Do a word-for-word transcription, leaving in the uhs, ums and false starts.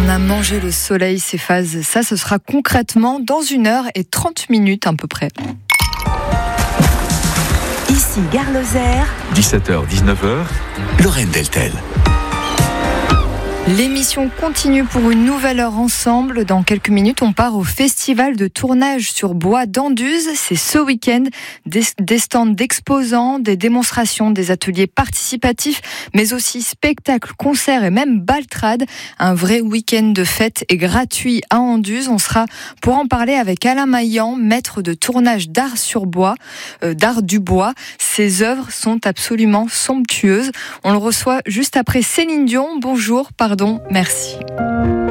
On a mangé le soleil, ces phases. Ça, ce sera concrètement dans une heure et trente minutes à peu près. Ici Gare Lozère. dix-sept heures dix-neuf heures, Lorraine Deltel. L'émission continue pour une nouvelle heure ensemble. Dans quelques minutes, on part au festival de tournage sur bois d'Anduze. C'est ce week-end. Des, des stands d'exposants, des démonstrations, des ateliers participatifs, mais aussi spectacles, concerts et même baltrades. Un vrai week-end de fête et gratuit à Anduze. On sera pour en parler avec Alain Maillan, maître de tournage d'art sur bois, euh, d'art du bois. Ses œuvres sont absolument somptueuses. On le reçoit juste après Céline Dion. Bonjour, pardon. Merci.